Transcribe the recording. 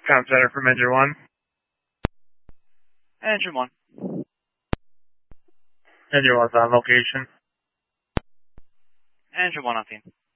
Town Center from Engine 1. Engine 1. Engine 1's on location. Engine 1 on scene.